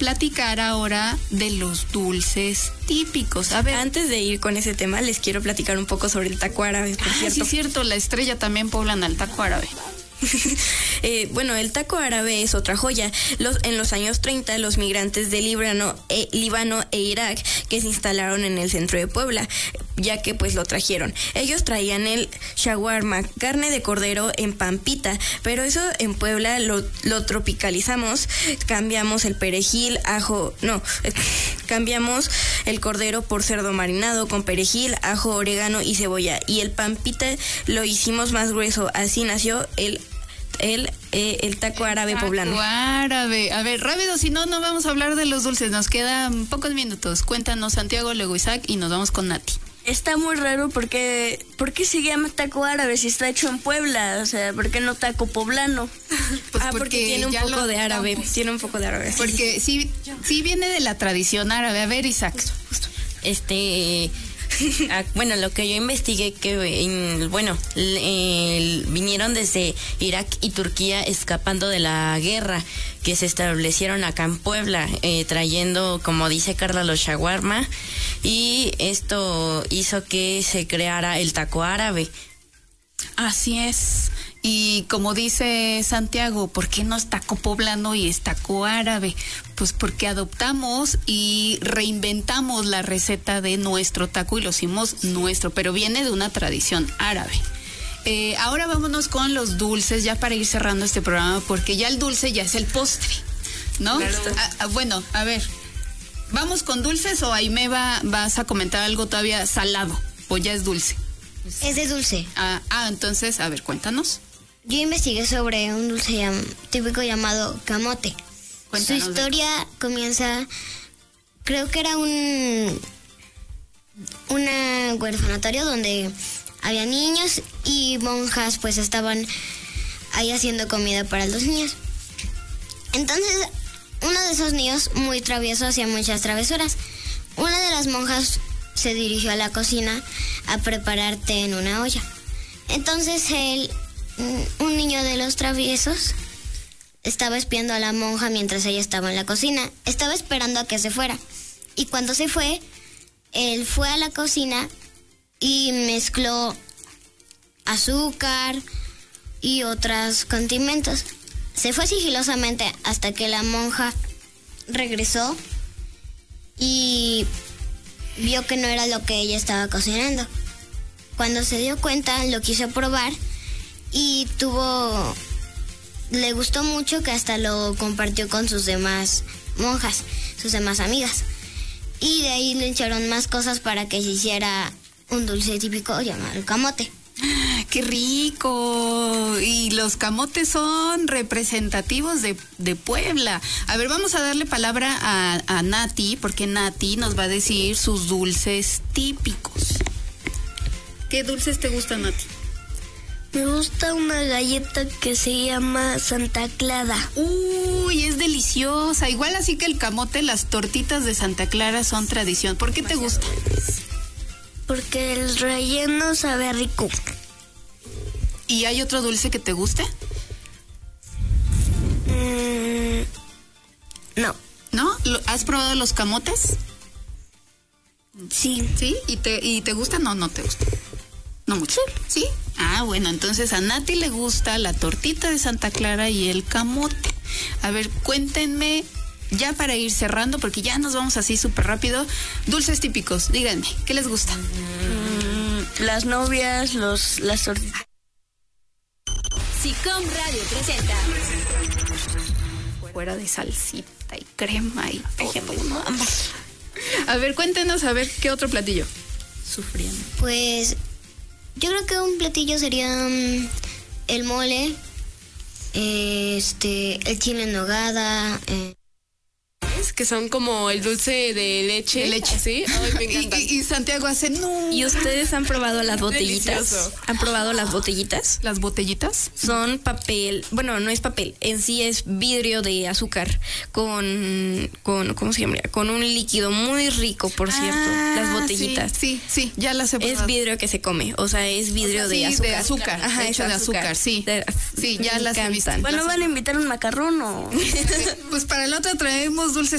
platicar ahora de los dulces típicos. A ver, antes de ir con ese tema, les quiero platicar un poco sobre el taco árabe, por cierto. Sí, es cierto, la Estrella también poblan al taco árabe. Bueno, el taco árabe es otra joya. En los años 30, los migrantes de Líbano e Irak que se instalaron en el centro de Puebla, ya que pues lo trajeron. Ellos traían el shawarma, carne de cordero en pampita, pero eso en Puebla lo tropicalizamos, cambiamos el perejil, cambiamos el cordero por cerdo marinado con perejil, ajo, orégano y cebolla, y el pampita lo hicimos más grueso. Así nació el taco árabe poblano. Taco árabe. A ver, rápido, si no vamos a hablar de los dulces. Nos quedan pocos minutos. Cuéntanos, Santiago, luego Isaac, y nos vamos con Nati. Está muy raro porque ¿por qué se llama taco árabe si está hecho en Puebla? O sea, ¿por qué no taco poblano? Pues porque tiene un poco de árabe. Tiene un poco de árabe. Porque sí viene de la tradición árabe. A ver, Isaac. Bueno, lo que yo investigué que vinieron desde Irak y Turquía escapando de la guerra, que se establecieron acá en Puebla, trayendo, como dice Carla, los shawarma, y esto hizo que se creara el taco árabe. Así es. Y como dice Santiago, ¿por qué no es taco poblano y es taco árabe? Pues porque adoptamos y reinventamos la receta de nuestro taco y lo hicimos nuestro, pero viene de una tradición árabe. Ahora vámonos con los dulces, ya para ir cerrando este programa, porque ya el dulce ya es el postre, ¿no? Claro. Bueno, a ver, ¿vamos con dulces o Aimee vas a comentar algo todavía salado? ¿O ya es dulce? Es de dulce. Entonces, a ver, cuéntanos. Yo investigué sobre un dulce típico llamado camote. Cuéntanos. Su historia comienza, creo que era un huerfanatorio donde había niños y monjas pues estaban ahí haciendo comida para los niños. Entonces, uno de esos niños, muy travieso, hacía muchas travesuras. Una de las monjas se dirigió a la cocina a preparar té en una olla. Entonces un niño de los traviesos estaba espiando a la monja mientras ella estaba en la cocina. Estaba esperando a que se fuera. Y cuando se fue, él fue a la cocina y mezcló azúcar y otros condimentos. Se fue sigilosamente hasta que la monja regresó y vio que no era lo que ella estaba cocinando. Cuando se dio cuenta, lo quiso probar y le gustó mucho, que hasta lo compartió con sus demás monjas, sus demás amigas. Y de ahí le echaron más cosas para que se hiciera un dulce típico llamado camote. ¡Qué rico! Y los camotes son representativos de Puebla. A ver, vamos a darle palabra a Nati, porque Nati nos va a decir sus dulces típicos. ¿Qué dulces te gustan, Nati? Me gusta una galleta que se llama Santa Clara. ¡Uy, es deliciosa! Igual así que el camote, las tortitas de Santa Clara son tradición. ¿Por qué te gusta? Porque el relleno sabe rico. ¿Y hay otro dulce que te guste? No. ¿No? ¿Has probado los camotes? Sí. ¿Sí? ¿Y te gustan o no te gustan? No mucho. ¿Sí? Bueno, entonces a Nati le gusta la tortita de Santa Clara y el camote. A ver, cuéntenme, ya para ir cerrando, porque ya nos vamos así súper rápido. Dulces típicos, díganme, ¿qué les gusta? Las novias, las tortitas. SICOM Radio presenta Fuera de salsita y crema y todo. A ver, cuéntenos, a ver, ¿qué otro platillo? Sufriendo. Pues yo creo que un platillo sería el mole, el chile en nogada. Que son como el dulce de leche. ¿Sí? Ay, me encanta. Y Santiago hace no. ¿Y ustedes han probado las botellitas? Delicioso. ¿Han probado las botellitas? ¿Las botellitas? Son papel, bueno, no es papel, en sí es vidrio de azúcar con ¿cómo se llama? Con un líquido muy rico, por cierto, las botellitas. Sí, ya las he probado. Es vidrio que se come, o sea, es vidrio de azúcar. De azúcar. Ajá, hecho de azúcar, sí. Sí, ya las he visto. Bueno, ¿van a invitar un macarrón o...? Pues para el otro traemos dulces